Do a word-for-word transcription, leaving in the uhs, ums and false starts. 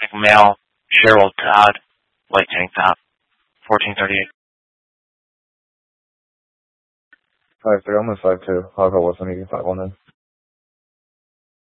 Like male, Cheryl Todd, white tank top, fourteen thirty-eight. five three, almost five two. I'll go with him, you can five one in.